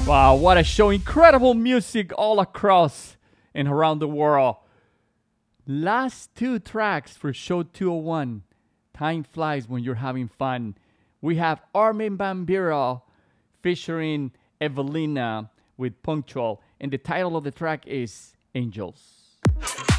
Wow, what a show. Incredible music all across and around the world. Last two tracks for show 201. Time flies when you're having fun. We have Armin van Buuren featuring Evelina with Punctual, and the title of the track is Angels.